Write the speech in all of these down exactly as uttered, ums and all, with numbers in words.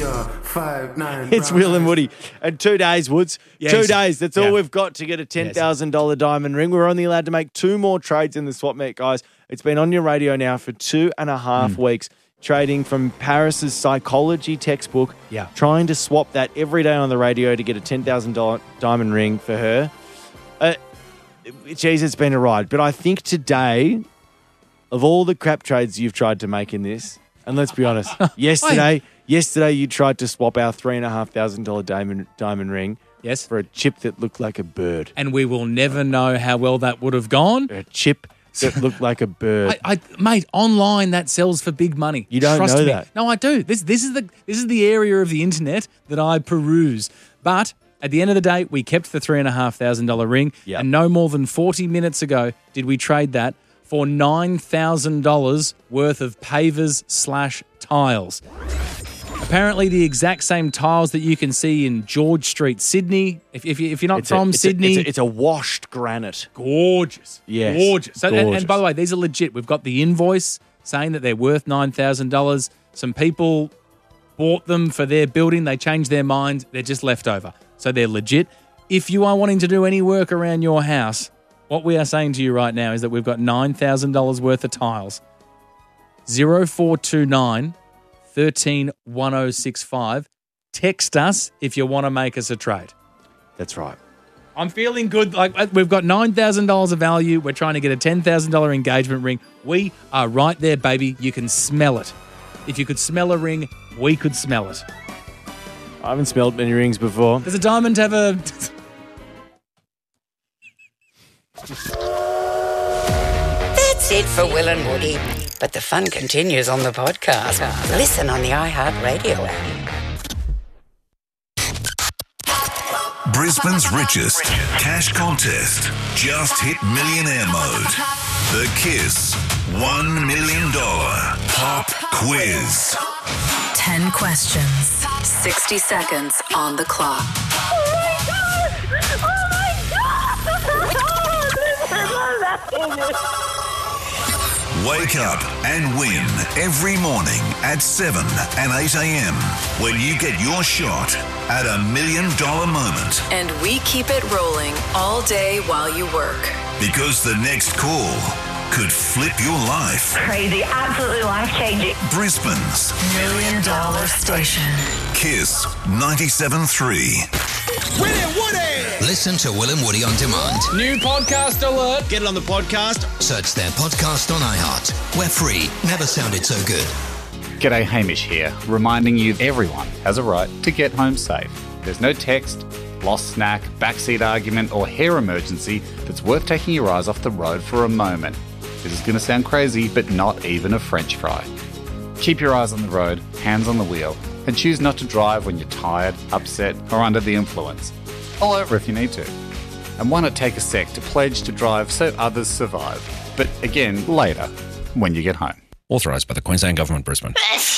are five nine. It's Will and Woody. And two days, Woods. Yes. Two days. That's Yeah. all we've got to get a ten thousand dollars diamond ring. We're only allowed to make two more trades in the swap meet, guys. It's been on your radio now for two and a half Mm. weeks. Trading from Paris's psychology textbook. Yeah. Trying to swap that every day on the radio to get a ten thousand dollars diamond ring for her. Uh, geez, it's been a ride. But I think today, of all the crap trades you've tried to make in this, and let's be honest, yesterday, yesterday you tried to swap our three and a half thousand dollar diamond diamond ring, Yes. for a chip that looked like a bird. And we will never know how well that would have gone. A chip that looked like a bird. I, I, mate, online that sells for big money. You don't Trust know me. that. No, I do. This this is the this is the area of the internet that I peruse. But at the end of the day, we kept the three and a half thousand dollar ring, Yep. and no more than forty minutes ago did we trade that for nine thousand dollars worth of pavers slash tiles. Apparently, the exact same tiles that you can see in George Street, Sydney. If, if, you, if you're not It's a- from it's a- Sydney, it's, a, it's a washed granite. gorgeous. Yes, Gorgeous. So- and- And, gorgeous. by the way, these are legit. We've got the invoice saying that they're worth nine thousand dollars. Some people bought them for their building. They changed their mind. They're just left over. So they're legit. If you are wanting to do any work around your house, what we are saying to you right now is that we've got nine thousand dollars worth of tiles. zero four two nine, one three, one oh six five. Text us if you want to make us a trade. That's right. I'm feeling good. Like we've got nine thousand dollars of value. We're trying to get a ten thousand dollars engagement ring. We are right there, baby. You can smell it. If you could smell a ring, we could smell it. I haven't smelled many rings before. Does a diamond have a... That's it for Will and Woody. But the fun continues on the podcast. Listen on the iHeartRadio app. Brisbane's richest cash contest just hit millionaire mode. The Kiss one million dollars Pop Quiz. ten questions, sixty seconds on the clock. Wake up and win every morning at seven and eight a.m. when you get your shot at a million dollar moment. And we keep it rolling all day while you work. Because the next call could flip your life. Crazy, absolutely life-changing. Brisbane's Million dollar station. Kiss ninety-seven point three. Listen to Will and Woody on demand. New podcast alert. Get it on the podcast. Search their podcast on iHeart. We're free. Never sounded so good. G'day, Hamish here, reminding you everyone has a right to get home safe. There's no text, lost snack, backseat argument or hair emergency that's worth taking your eyes off the road for a moment. This is going to sound crazy, but not even a French fry. Keep your eyes on the road, hands on the wheel, and choose not to drive when you're tired, upset or under the influence. Pull over if you need to. And why not take a sec to pledge to drive so others survive? But again, later, when you get home. Authorised by the Queensland Government, Brisbane.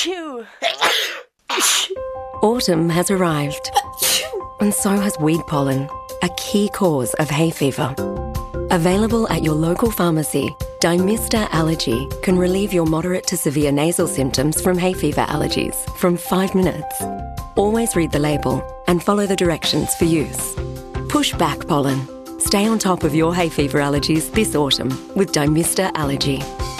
Autumn has arrived, and so has weed pollen, a key cause of hay fever. Available at your local pharmacy, Dymista Allergy can relieve your moderate to severe nasal symptoms from hay fever allergies from five minutes. Always read the label and follow the directions for use. Push back pollen. Stay on top of your hay fever allergies this autumn with Dymista Allergy.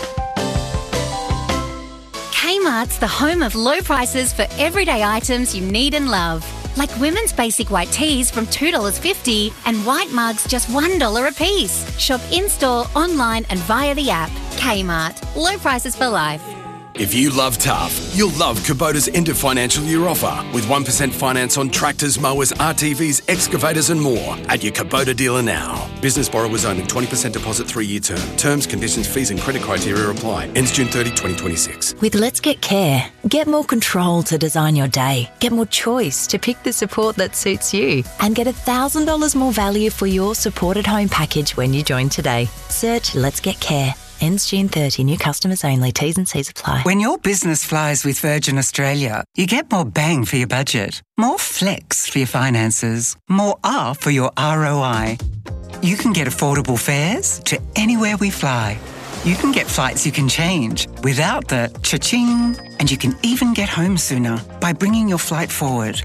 Kmart's the home of low prices for everyday items you need and love. Like women's basic white tees from two dollars fifty and white mugs just one dollar a piece. Shop in-store, online and via the app. Kmart. Low prices for life. If you love tough, you'll love Kubota's end of financial year offer with one percent finance on tractors, mowers, R T Vs, excavators and more at your Kubota dealer now. Business borrowers only, twenty percent deposit, three-year term. Terms, conditions, fees and credit criteria apply. Ends June thirtieth, twenty twenty-six. With Let's Get Care, get more control to design your day, get more choice to pick the support that suits you, and get one thousand dollars more value for your supported home package when you join today. Search Let's Get Care. Ends June thirtieth. New customers only. T's and C's apply. When your business flies with Virgin Australia, you get more bang for your budget, more flex for your finances, more R for your R O I. You can get affordable fares to anywhere we fly. you can get flights you can change without the cha-ching. And you can even get home sooner by bringing your flight forward.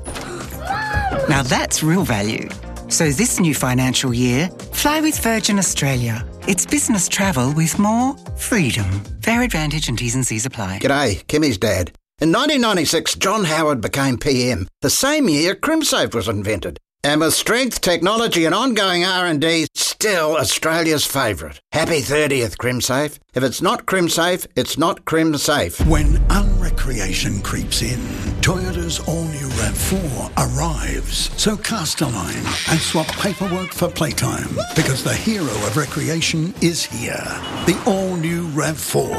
Now that's real value. So this new financial year, fly with Virgin Australia. It's business travel with more freedom. Fair advantage and T's and C's apply. G'day, Kimmy's dad. In nineteen ninety-six, John Howard became P M, the same year CrimSafe was invented. And with strength, technology and ongoing R and D, still Australia's favourite. Happy thirtieth, CrimSafe. If it's not CrimSafe, it's not CrimSafe. When unrecreation creeps in, Toyota's all-new RAV four arrives. So cast a line and swap paperwork for playtime, because the hero of recreation is here. The all-new RAV four.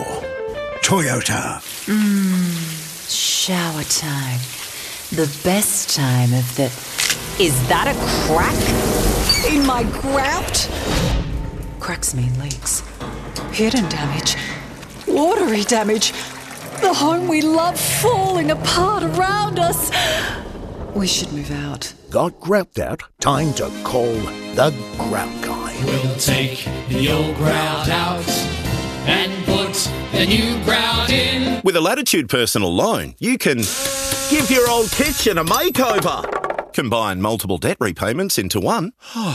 Toyota. Mmm, shower time. The best time of the... Is that a crack in my grout? Cracks mean leaks. Hidden damage. Watery damage. The home we love falling apart around us. We should move out. Got grout out? Time to call the Grout Guy. We'll take the old grout out and put the new grout in. With a Latitude personal loan, you can give your old kitchen a makeover. Combine multiple debt repayments into one.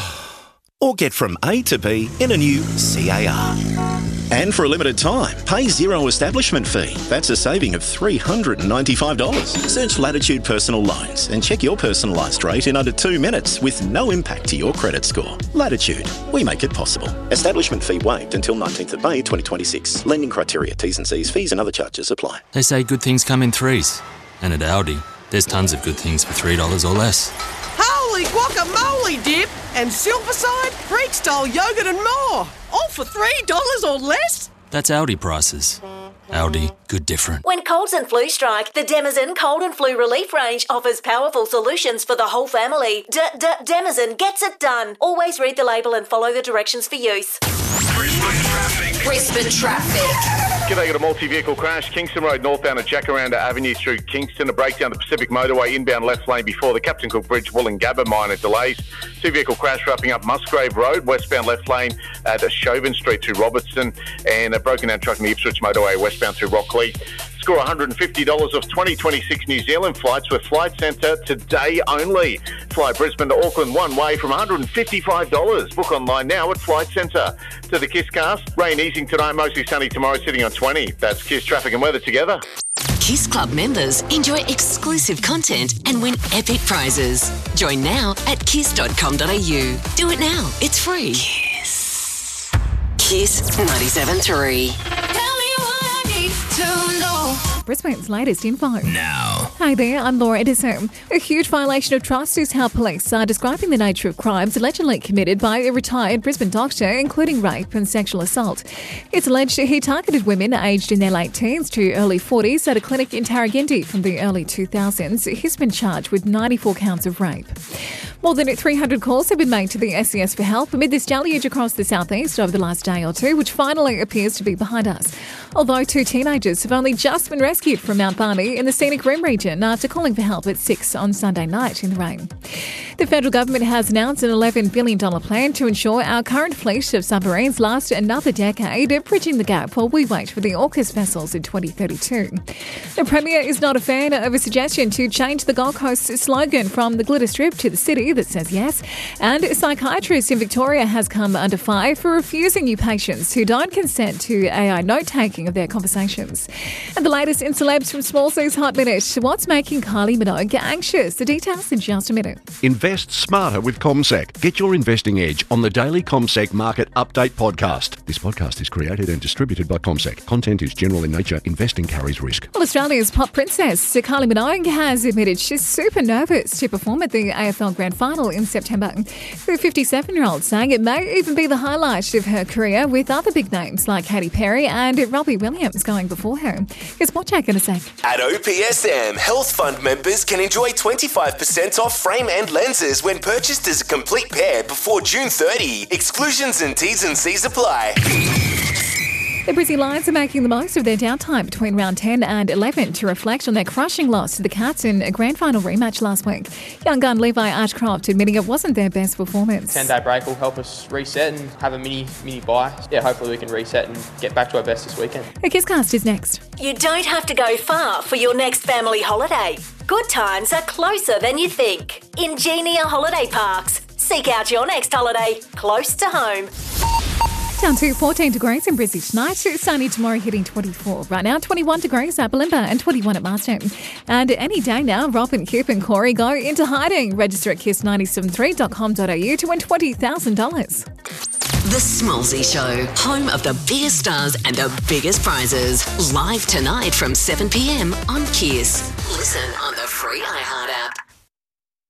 Or get from A to B in a new C A R. And for a limited time, pay zero establishment fee. That's a saving of three hundred ninety-five dollars. Search Latitude Personal Loans and check your personalised rate in under two minutes with no impact to your credit score. Latitude. We make it possible. Establishment fee waived until nineteenth of May twenty twenty-six. Lending criteria, T's and C's, fees and other charges apply. They say good things come in threes. And at Aldi, there's tons of good things for three dollars or less. Holy guacamole dip and Silverside, Greek-style yogurt and more. All for three dollars or less? That's Aldi prices. Aldi, good different. When colds and flu strike, the Demizen Cold and Flu Relief range offers powerful solutions for the whole family. D-D-Demizen gets it done. Always read the label and follow the directions for use. Brisbane traffic. Brisbane traffic. G'day, got a multi-vehicle crash. Kingston Road northbound at Jacaranda Avenue through Kingston. A breakdown the Pacific Motorway inbound left lane before the Captain Cook Bridge, Wollongabba minor delays. Two-vehicle crash wrapping up Musgrave Road, westbound left lane at Chauvin Street to Robertson. And a broken down truck in the Ipswich Motorway westbound through Rockley. Score one hundred fifty dollars off twenty twenty-six New Zealand flights with Flight Centre today only. Fly Brisbane to Auckland one way from one hundred fifty-five dollars. Book online now at Flight Centre. To the Kiss Cast, rain easing tonight, mostly sunny tomorrow, sitting on twenty. That's Kiss traffic and weather together. Kiss Club members enjoy exclusive content and win epic prizes. Join now at kiss dot com dot a u. Do it now. It's free. Kiss. Kiss ninety-seven point three. Brisbane's latest info. Now. Hi there, I'm Laura Edison. A huge violation of trust is how police are describing the nature of crimes allegedly committed by a retired Brisbane doctor, including rape and sexual assault. It's alleged he targeted women aged in their late teens to early forties at a clinic in Tarragindi from the early two thousands. He's been charged with ninety-four counts of rape. More than three hundred calls have been made to the S E S for help amid this deluge across the southeast over the last day or two, which finally appears to be behind us. Although two teenagers have only just been rescued from Mount Barney in the Scenic Rim region after calling for help at six on Sunday night in the rain. The federal government has announced an eleven billion dollars plan to ensure our current fleet of submarines last another decade, bridging the gap while we wait for the AUKUS vessels in twenty thirty-two. The Premier is not a fan of a suggestion to change the Gold Coast's slogan from the glitter strip to the city that says yes, and a psychiatrist in Victoria has come under fire for refusing new patients who don't consent to A I note-taking of their conversations. And the latest in celebs from Small C's Hot Minute. What's making Kylie Minogue anxious? The details in just a minute. Invest smarter with CommSec. Get your investing edge on the daily CommSec Market Update podcast. This podcast is created and distributed by CommSec. Content is general in nature. Investing carries risk. Well, Australia's pop princess, Kylie Minogue, has admitted she's super nervous to perform at the A F L Grand Final in September. The fifty-seven-year-old saying it may even be the highlight of her career, with other big names like Katy Perry and Robbie Williams going before her. Here's more check in a sec. At O P S M, Health Fund members can enjoy twenty-five percent off frame and lenses when purchased as a complete pair before June thirtieth. Exclusions and T's and C's apply. The Brizzy Lions are making the most of their downtime between round ten and eleven to reflect on their crushing loss to the Cats in a grand final rematch last week. Young gun Levi Ashcroft admitting it wasn't their best performance. ten-day break will help us reset and have a mini mini bye. Yeah, hopefully we can reset and get back to our best this weekend. A Kisscast is next. You don't have to go far for your next family holiday. Good times are closer than you think. Ingenia Holiday Parks. Seek out your next holiday close to home. Down to fourteen degrees in Brisbane tonight. Sunny tomorrow, hitting twenty-four. Right now, twenty-one degrees at Bulimba and twenty-one at Marsden. And any day now, Rob and Kip and Corey go into hiding. Register at kiss nine seven three dot com dot a u to win twenty thousand dollars. The Smallsy Show, home of the biggest stars and the biggest prizes. Live tonight from seven p m on Kiss. Listen on the free iHeart app.